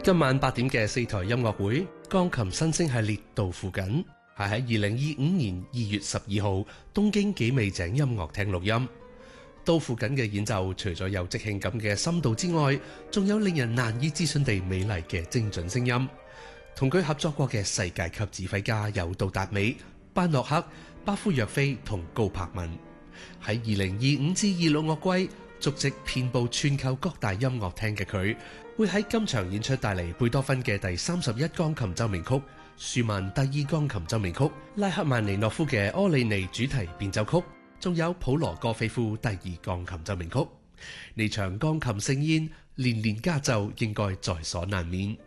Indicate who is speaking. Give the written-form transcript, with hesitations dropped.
Speaker 1: 今晚8點嘅4台音樂會，鋼琴新星系列到附近，係喺2025年2月12號東京紀美井音樂廳錄音。到附近嘅演奏，除咗有即興感嘅深度之外，仲有令人難以置信地美麗嘅精準聲音。同佢合作過嘅世界級指揮家有杜達美、班諾克、巴夫若菲同高柏文。喺2025至26樂季，足跡遍佈全球各大音樂廳嘅佢，會喺今場演出帶嚟貝多芬嘅第31鋼琴奏鳴曲、舒曼第2鋼琴奏鳴曲、拉赫曼尼諾夫嘅柯利尼主題變奏曲，仲有普羅戈菲夫第2鋼琴奏鳴曲。呢場鋼琴盛宴，連連加奏應該在所難免。